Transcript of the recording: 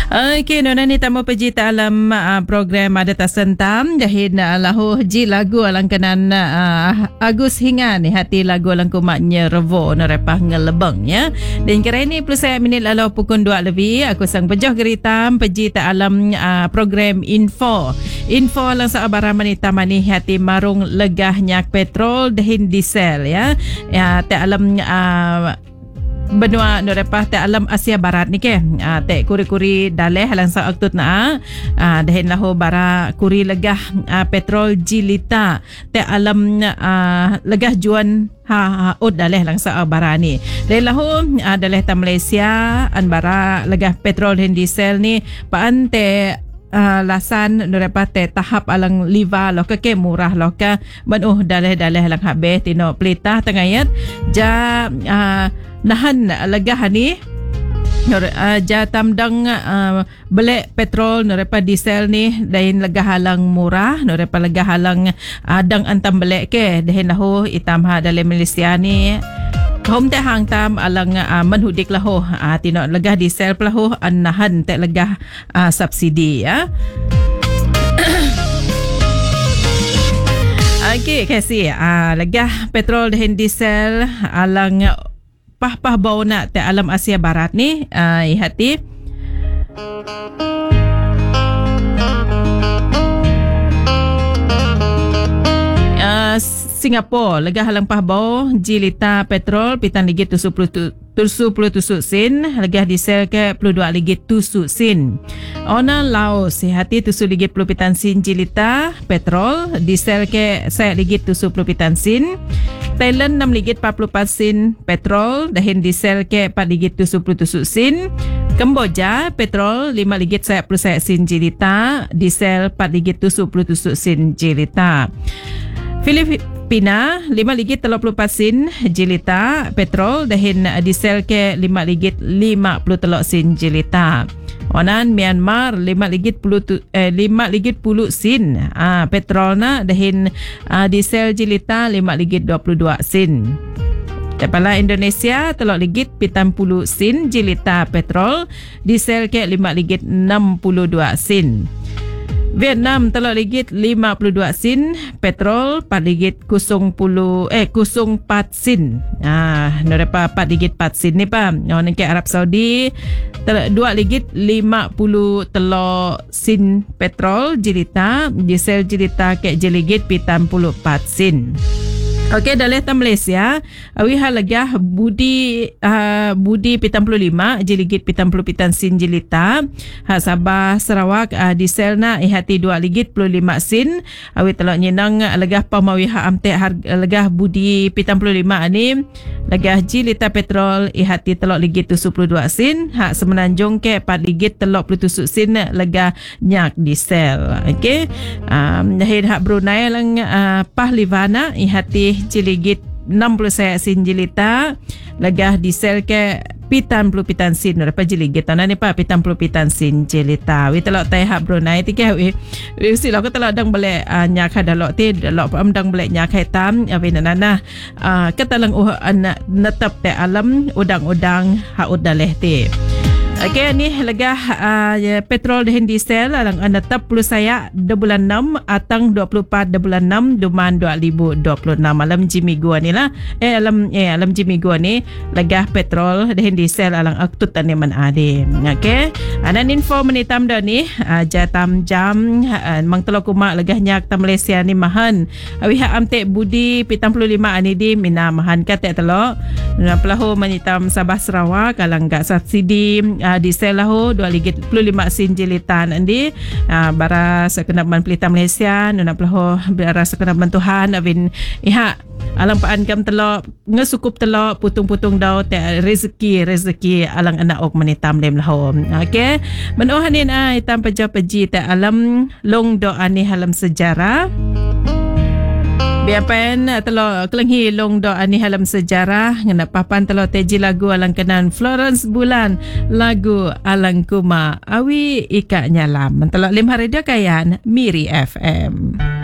Okey, nona ni tamu pejita alam program ada tasentam dahin lahu ji lagu alang kenan Agus hingga ni hati lagu alang kumaknya revo nerepah ngelebeng ya. Dan kira ini plus saya minit lalu pukul 2 lebih aku sang pejoh geritam pejita alam program info alang sa abaraman itamani hati marung legah nyak petrol dahin diesel ya te alam benua norepah te alam Asia Barat ni ke te kuri-kuri daleh halang sa aktut na dahin lahu bara kuri legah petrol jilita te alam legah juan od daleh lang sa barani dahin lahu daleh ta Malaysia an bara legah petrol dan diesel ni paan te lasan norepate tahap alang liva lo ke murah lo ke banuh daleh lang habeh tino pelita tengayat ja nahan legah ni ja tamdang belek petrol norepa diesel ni dahin legah halang murah norepa legah halang dang antam belek ke dahin lahu itam ha dalam Malaysia ni hom te hang tam alang manhudik lahu tino legah diesel pelahu nahan te legah subsidi ya. Okey kasi legah petrol dan diesel alang pah bau nak te alam Asia Barat ni ihati Singapura legah halang pahbau jilita petrol pitang ligit 77 sen legah diesel ke 22 ligit 7 sen. Ona Laos hati 7 ligit 10 pitan sen jilita petrol diesel ke 1 ligit 70 pitan sen. Thailand 6 ligit 40 sen petrol dahin diesel ke 4 ligit 77 sen. Kamboja petrol 5 ligit 10 sen jilita diesel 4 ligit 77 sen jilita. Filipina 5 ligit 34 sen jilita petrol dahin diesel ke 5 ligit 53 sen jilita. Onan Myanmar 5 ligit 10 sen petrol na dahin diesel jilita 5 ligit 22 sen. Kepala Indonesia 3 ligit 70 sen jilita petrol diesel ke 5 ligit 62 sen. Vietnam 3 ligit 52 sen petrol 4 ligit 04 sen norepa 4 ligit 4 sen ni pa orang ke Arab Saudi 2 ligit 50 sen petrol jilita diesel jilita ke jeligit 74 sen. Okey daleh ta Malaysia awi halagah budi 75 jiligit 70 pitan sen jilita ha Sabah Sarawak diesel na ihati 2 ligit 25 sen awi telok nyenang legah pamawi ha amte legah budi 75 ni legah jilita petrol ihati telok ligit 72 sen ha Semenanjung ke 4 ligit 37 sen legah nyak diesel. Okey dahin hak Brunei lang Pahlivana ihati jiligit 60 sen jilita legah diesel ke 70 pitan sen berapa jiligit tanah ni pa 70 pitan sen jilita wi telok tai hak Brunei tiga wi sila ko telok dang boleh nyak hadalok ti delok pam dang boleh nyak hitam wi nanana katalang netap te alam udang-udang hak udaleh ti. Okey ni legah petrol dan diesel alang netap plus saya 2 bulan 6 atang 24 bulan 6 Duman 2026 alam jimigua ni lah alam jimigua ni legah petrol dan diesel alang aktut tani man ade. Okey anan info menitam dah ni jatam jam mang telok kumak legah nyak ta Malaysia ni mahan awi hak amte budi 75 ani di mina mahan kate telok pelahu menitam Sabah Sarawak alang gak subsidi diesel lahu 2 ligit 25 sen jilitan andi bara sekenaban pelita Malaysia nuna pelahu bara sekenaban Tuhan avin iha alang paan kam telok ngesukup telok putung-putung daw te rezeki alang anak ok menitam lem lahu. Okey menohanin itam peji te alam long doa ni halam sejarah biapan telo kelenghi long do ani halam sejarah ngena papan telo teji lagu alang kenan Florence Bulan lagu alang kuma awi ika nyalam mentelo 5 radio kayan Miri FM.